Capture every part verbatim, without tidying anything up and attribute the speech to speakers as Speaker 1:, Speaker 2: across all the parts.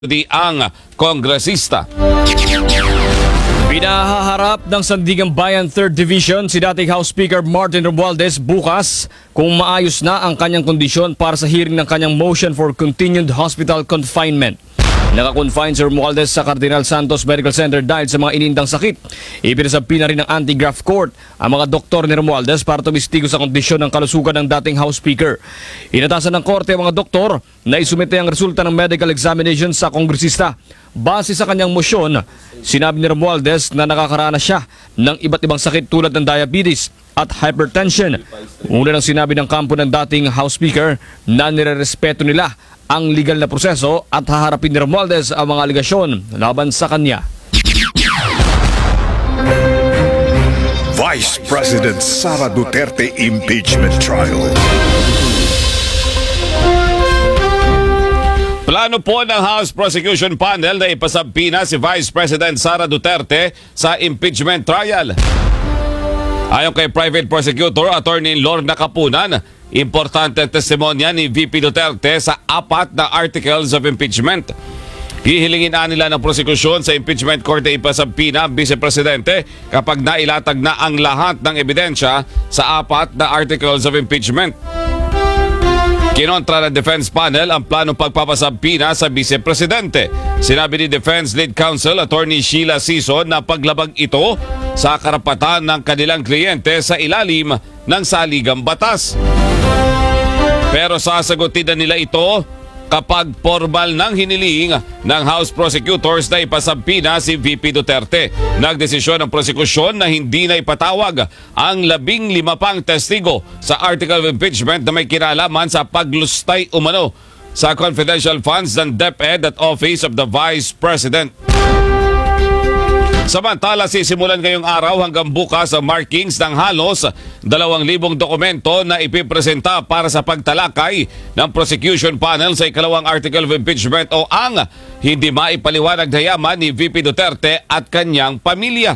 Speaker 1: di ang kongresista.
Speaker 2: Pinahaharap ng Sandigan Bayan third Division si dating House Speaker Martin Romualdez bukas kung maayos na ang kanyang kondisyon para sa hearing ng kanyang motion for continued hospital confinement. Nakakonfine si Romualdez sa Cardinal Santos Medical Center dahil sa mga inindang sakit. Ipinasabi na rin ng Anti-Graft Court ang mga doktor ni Romualdez para tumistigo sa kondisyon ng kalusugan ng dating House Speaker. Inatasan ng korte ang mga doktor na isumite ang resulta ng medical examination sa kongresista. Base sa kanyang motion, sinabi ni Romualdez na nakakaranas siya ng iba't ibang sakit tulad ng diabetes at hypertension. Una nang sinabi ng kampo ng dating House Speaker na nirerespeto nila ang legal na proseso at haharapin ni Romualdez ang mga aligasyon laban sa kanya.
Speaker 3: Vice President Sara Duterte Impeachment Trial.
Speaker 1: Plano po ng House Prosecution Panel na ipasabina si Vice President Sara Duterte sa impeachment trial. Ayon kay Private Prosecutor Attorney Lorna Capunan, importante ang testimonya ni V P Duterte sa apat na articles of impeachment. Hihilingin na nila ng prosekusyon sa impeachment court na ipasabina ang Vice Presidente kapag nailatag na ang lahat ng ebidensya sa apat na articles of impeachment. Kinontra ng Defense Panel ang planong pagpapasabina sa Vice Presidente. Sinabi ni Defense Lead Counsel Attorney Sheila Sison na paglabag ito sa karapatan ng kanilang kliyente sa ilalim ng saligang batas. Pero sasagutin na nila ito kapag formal ng hiniling ng House Prosecutors na ipasabina si V P Duterte. Nagdesisyon ng prosekusyon na hindi na ipatawag ang labing lima pang testigo sa article of impeachment na may kinalaman sa paglustay umano sa confidential funds ng DepEd at Office of the Vice President. Samantala, sisimulan ngayong araw hanggang bukas ang markings ng halos dalawang libong dokumento na ipipresenta para sa pagtalakay ng prosecution panel sa ikalawang article of impeachment o ang hindi maipaliwanag na yaman ni V P Duterte at kanyang pamilya.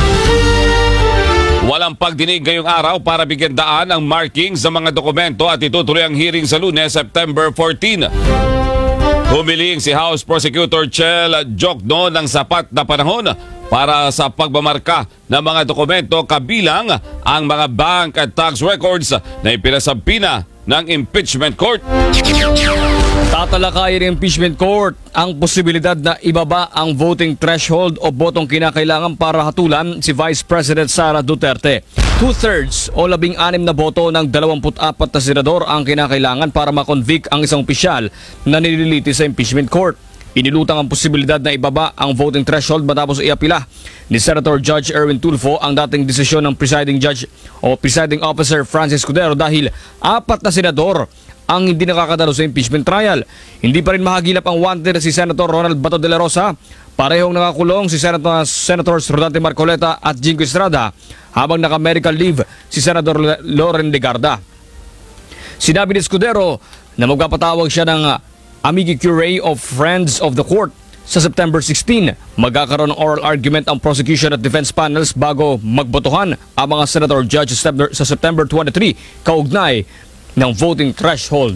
Speaker 1: Walang pagdinig ngayong araw para bigyan daan ang markings ng mga dokumento at itutuloy ang hearing sa Lunes, September fourteen. Humiling si House Prosecutor Chel Jokno ng sapat na panahon para sa pagmamarka ng mga dokumento kabilang ang mga bank at tax records na ipinasabina ng impeachment court.
Speaker 2: Tatalakayin ng impeachment court ang posibilidad na ibaba ang voting threshold o botong kinakailangan para hatulan si Vice President Sara Duterte. Two-thirds o labing-anim na boto ng dalawampu't apat na senador ang kinakailangan para makonvict ang isang opisyal na nililiti sa impeachment court. Inilutang ang posibilidad na ibaba ang voting threshold matapos iapila ni Senator Judge Erwin Tulfo ang dating desisyon ng presiding judge o presiding officer Francis Escudero dahil apat na senador ang hindi nakakadalo sa impeachment trial. Hindi pa rin mahagilap ang wanted na si Senator Ronald Bato de la Rosa. Parehong nakakulong si Senator, Senators Rodante Marcoleta at Jingo Estrada habang naka-medical leave si Senator Loren Legarda. Sinabi ni Escudero na magpapatawag siya ng Amici Curiae of Friends of the Court sa September sixteen. Magkakaroon ng oral argument ang prosecution at defense panels bago magbotohan ang mga senator judge sa September twenty-three kaugnay ng voting threshold.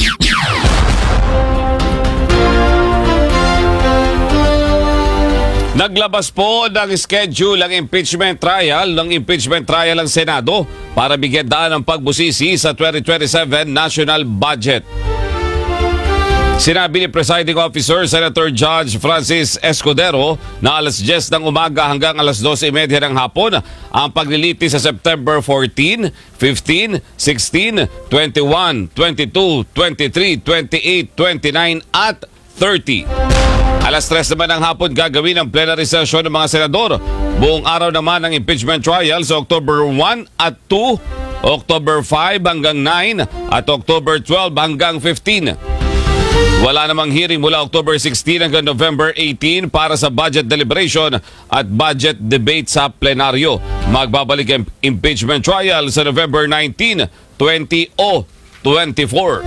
Speaker 1: Naglabas po ng schedule ang impeachment trial ng impeachment trial ng Senado para bigyan daan ng pagbusisi sa twenty twenty-seven national budget. Sinabi ni Presiding Officer Senator Judge Francis Escudero na alas diyes ng umaga hanggang alas dose trenta ng hapon ang pagliliti sa September fourteen, fifteen, sixteen, twenty-one, twenty-two, twenty-three, twenty-eight, twenty-nine at thirty. Alas tres naman ng hapon gagawin ang plenary session ng mga senador. Buong araw naman ang impeachment trial sa October one at two, October five hanggang nine at October twelve hanggang fifteen. Wala namang hearing mula October sixteen hanggang November eighteen para sa budget deliberation at budget debate sa plenaryo. Magbabalik ang impeachment trial sa November nineteen, twenty o twenty-four.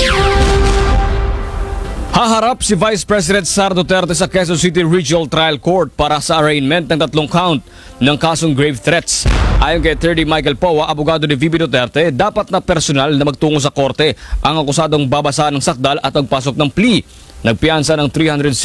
Speaker 2: Haharap si Vice President Sara Duterte sa Quezon City Regional Trial Court para sa arraignment ng tatlong count ng kasong grave threats. Ayon kay Attorney Michael Powa, abogado ni V P Duterte, dapat na personal na magtungo sa korte ang akusadong babasa ng sakdal at magpasok ng plea. Nagpiyansa ng three hundred